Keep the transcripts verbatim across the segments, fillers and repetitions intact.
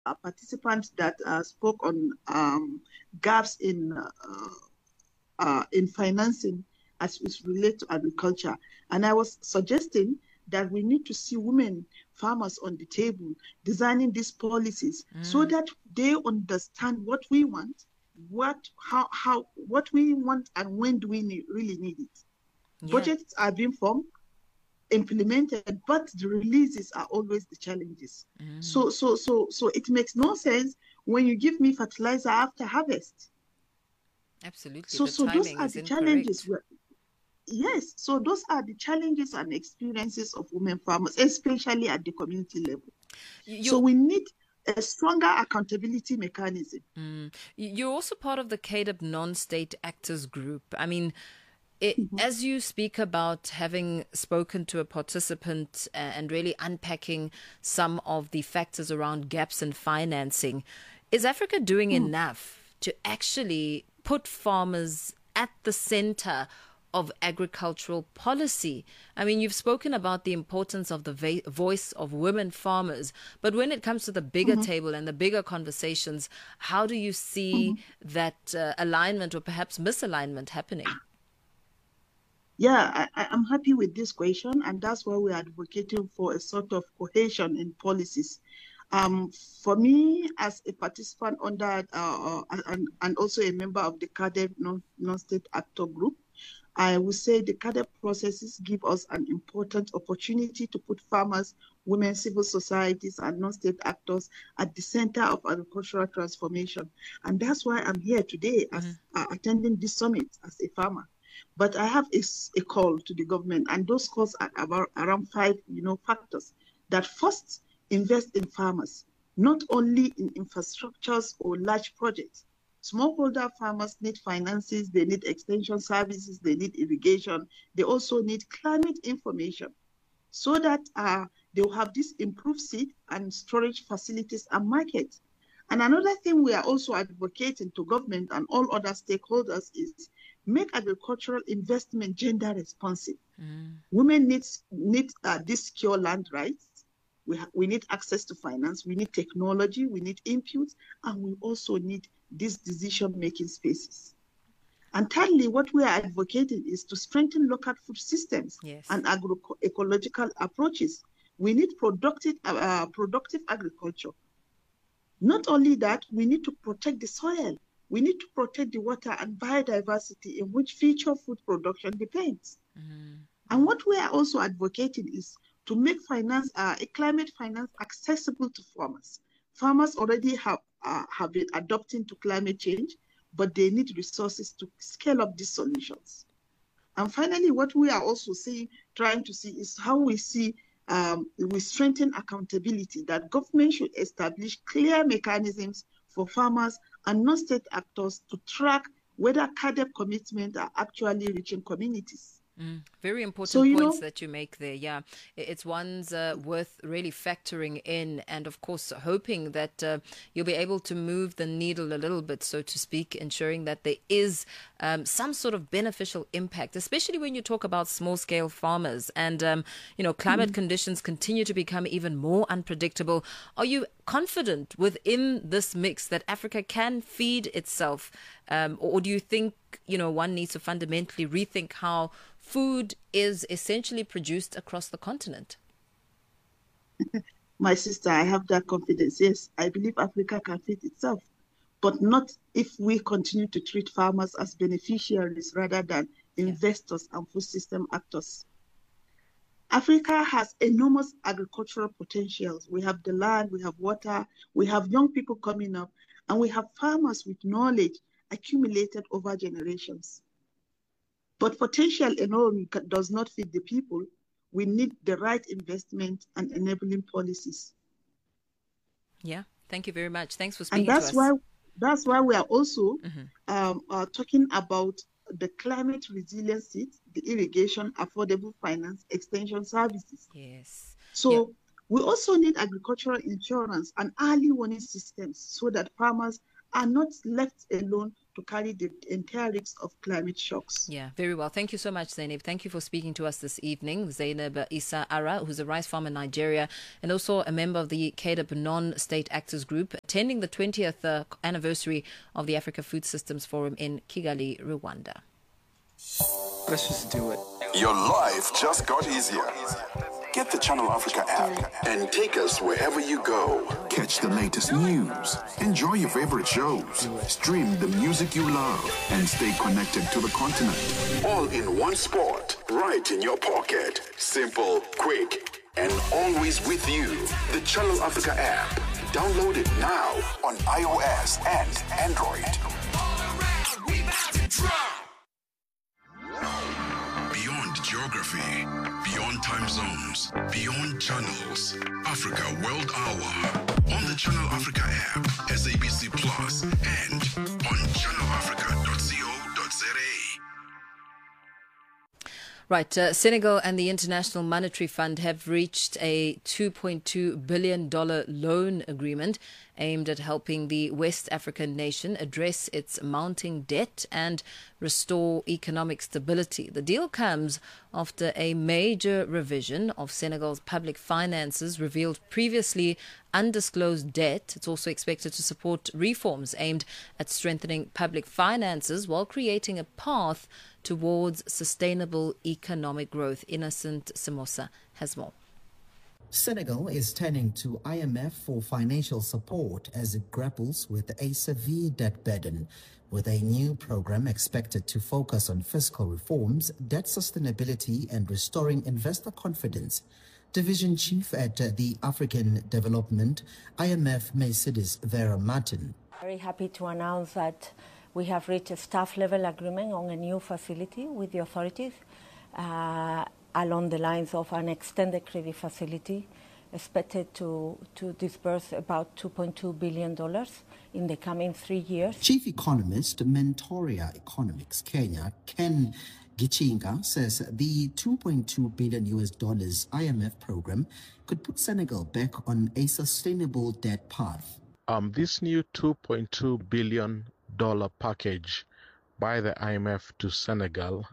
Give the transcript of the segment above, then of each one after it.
a participant that uh, spoke on um, gaps in uh, uh, in financing as it relates to agriculture. And I was suggesting that we need to see women farmers on the table designing these policies so Mm, that they understand what we want, what how how what we want and when do we need, really need it. yeah. Budgets are being formed, implemented, but the releases are always the challenges. Mm, So so so so it makes no sense when you give me fertilizer after harvest. absolutely. So The so those timing are is the challenges. incorrect. Where, yes, so those are the challenges and experiences of women farmers, especially at the community level. You, So you we need a stronger accountability mechanism. mm, you- you're also part of the C A D E B non-state actors group. I mean, it, Mhm, as you speak about having spoken to a participant uh, and really unpacking some of the factors around gaps in financing, is Africa doing mm, enough to actually put farmers at the center of agricultural policy? I mean, you've spoken about the importance of the va- voice of women farmers, but when it comes to the bigger mhm, table and the bigger conversations, how do you see mhm. that uh, alignment or perhaps misalignment happening? Yeah, I, I'm happy with this question, and that's why we're advocating for a sort of cohesion in policies. Um, for me, as a participant under uh, uh, and, and also a member of the C A D E B non, non-state actor group, I would say the C A D E B processes give us an important opportunity to put farmers, women, civil societies, and non-state actors at the center of agricultural transformation. And that's why I'm here today Mm-hmm. as uh, attending this summit as a farmer. But I have a, a call to the government, and those calls are about around five, you know, factors. That first, invest in farmers, not only in infrastructures or large projects. Smallholder farmers need finances, they need extension services, they need irrigation, they also need climate information so that uh, they'll have this improved seed and storage facilities and markets. And another thing we are also advocating to government and all other stakeholders is make agricultural investment gender responsive. Mm. Women need, need uh, this secure land rights. We, ha- we need access to finance, we need technology, we need inputs, and we also need these decision-making spaces. And thirdly, what we are advocating is to strengthen local food systems Yes. and agroecological approaches. We need productive, uh, productive agriculture. Not only that, we need to protect the soil. We need to protect the water and biodiversity in which future food production depends. Mm, And what we are also advocating is to make finance, uh, a climate finance accessible to farmers. Farmers already have, uh, have been adopting to climate change, but they need resources to scale up these solutions. And finally, what we are also seeing, trying to see is how we see um, we strengthen accountability, that government should establish clear mechanisms for farmers and non-state actors to track whether C A D E B commitments are actually reaching communities. mm. Very So, important you points know, that you make there. Yeah, I- it's ones uh, worth really factoring in, and of course, hoping that uh, you'll be able to move the needle a little bit, so to speak, ensuring that there is um, some sort of beneficial impact, especially when you talk about small scale farmers. And, um, you know, climate mm, conditions continue to become even more unpredictable. Are you confident within this mix that Africa can feed itself? Um, or, or do you think, you know, one needs to fundamentally rethink how food is essentially produced across the continent? my sister, I have that confidence. Yes, I believe Africa can feed itself, but not if we continue to treat farmers as beneficiaries rather than Yeah. investors and food system actors. Africa has enormous agricultural potentials. We have the land, we have water, we have young people coming up, and we have farmers with knowledge accumulated over generations. But potential alone does not feed the people. We need the right investment and enabling policies. Yeah. Thank you very much. Thanks for And speaking to that's us. why that's why we are also Hmm. um, uh, talking about the climate resiliency, the irrigation, affordable finance, extension services. Yes. Yeah. So we also need agricultural insurance and early warning systems so that farmers are not left alone to carry the entire risk of climate shocks. Yeah, very well. Thank you so much, Zainab. Thank you for speaking to us this evening. Zainab Isa Ara, who's a rice farmer in Nigeria and also a member of the C A D I B non-state actors group, attending the twentieth uh, anniversary of the Africa Food Systems Forum in Kigali, Rwanda. Let's just do it. Your life just got easier. Get the Channel Africa app and take us wherever you go. Catch the latest news, enjoy your favorite shows, stream the music you love, and stay connected to the continent. All in one spot, right in your pocket. Simple, quick, and always with you. The Channel Africa app. Download it now on iOS and Android. Beyond geography, beyond time zones, beyond channels, Africa World Hour on the Channel Africa app, S A B C Plus, and on channel africa dot co dot za. Right, uh, Senegal and the International Monetary Fund have reached a two point two billion dollars loan agreement aimed at helping the West African nation address its mounting debt and restore economic stability. The deal comes after a major revision of Senegal's public finances revealed previously undisclosed debt. It's also expected to support reforms aimed at strengthening public finances while creating a path towards sustainable economic growth. Innocent Simosa has more. Senegal is turning to I M F for financial support as it grapples with a severe debt burden, with a new program expected to focus on fiscal reforms, debt sustainability, and restoring investor confidence. Division Chief at the African Development, I M F, Mercedes Vera Martin. Very happy to announce that we have reached a staff-level agreement on a new facility with the authorities uh, along the lines of an extended credit facility expected to, to disburse about two point two billion dollars in the coming three years. Chief Economist, Mentoria Economics Kenya, Ken Gichinga, says the two point two billion U S dollars I M F program could put Senegal back on a sustainable debt path. Um, this new two point two billion dollars package by the I M F to Senegal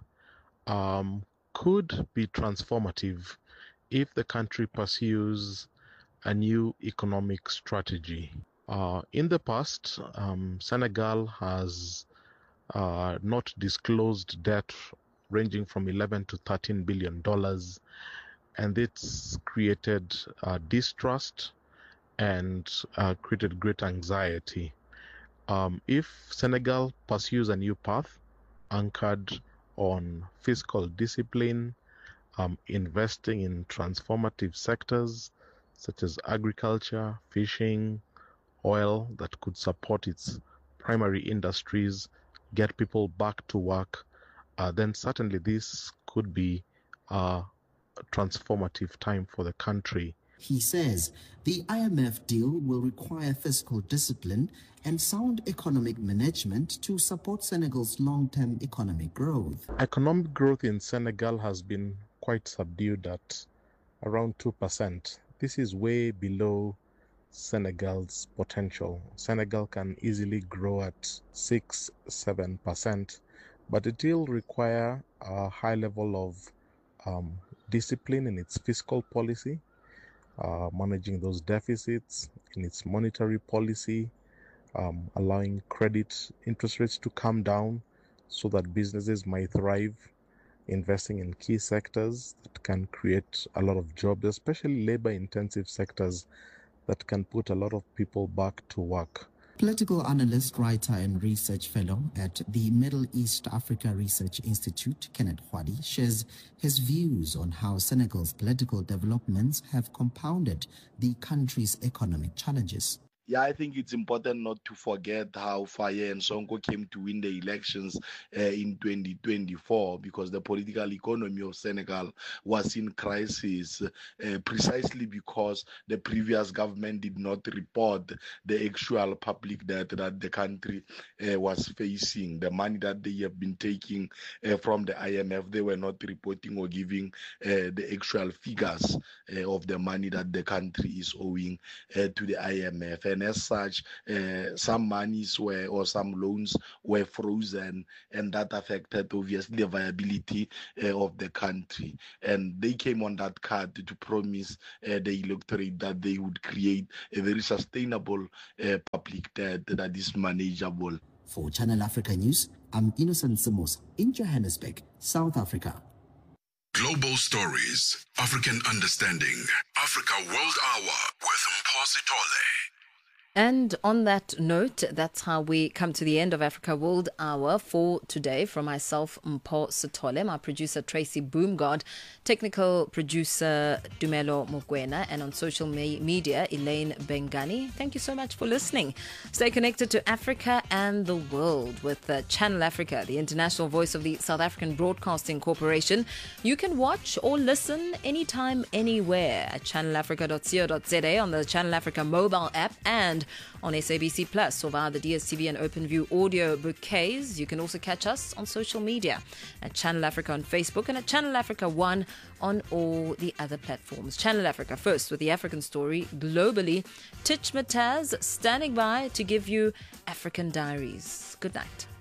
um, could be transformative if the country pursues a new economic strategy. Uh, in the past, um, Senegal has uh, not disclosed debt ranging from eleven to thirteen billion dollars, and it's created uh, distrust and uh, created great anxiety. Um, if Senegal pursues a new path anchored on fiscal discipline, um, investing in transformative sectors such as agriculture, fishing, oil that could support its primary industries, get people back to work, uh, then certainly this could be a transformative time for the country. He says the I M F deal will require fiscal discipline and sound economic management to support Senegal's long-term economic growth. Economic growth in Senegal has been quite subdued at around two percent. This is way below Senegal's potential. Senegal can easily grow at six to seven percent, but it will require a high level of um, discipline in its fiscal policy, Uh, managing those deficits in its monetary policy, um, allowing credit interest rates to come down so that businesses might thrive, investing in key sectors that can create a lot of jobs, especially labor-intensive sectors that can put a lot of people back to work. Political analyst, writer, and research fellow at the Middle East Africa Research Institute, Kenneth Hwadi, shares his views on how Senegal's political developments have compounded the country's economic challenges. Yeah, I think it's important not to forget how Faye and Sonko came to win the elections uh, in twenty twenty-four, because the political economy of Senegal was in crisis uh, precisely because the previous government did not report the actual public debt that the country uh, was facing. The money that they have been taking uh, from the I M F, they were not reporting or giving uh, the actual figures uh, of the money that the country is owing uh, to the I M F. And and as such, uh, some monies were or some loans were frozen, and that affected obviously the viability uh, of the country. And they came on that card to promise uh, the electorate that they would create a very sustainable uh, public debt that is manageable. For Channel Africa News, I'm Innocent Simos in Johannesburg, South Africa. Global Stories, African Understanding, Africa World Hour with Mpho Sithole. And on that note, that's how we come to the end of Africa World Hour for today. From myself, Mpho Sithole, my producer Tracy Boomgard, technical producer Dumelo Mokwena, and on social me- media, Elaine Bengani. Thank you so much for listening. Stay connected to Africa and the world with uh, Channel Africa, the international voice of the South African Broadcasting Corporation. You can watch or listen anytime, anywhere at channel africa dot co dot za on the Channel Africa mobile app and on S A B C Plus or via the D S T V and OpenView audio bouquets. You can also catch us on social media at Channel Africa on Facebook and at Channel Africa One on all the other platforms. Channel Africa first with the African story globally. Titch Mataz standing by to give you African Diaries. Good night.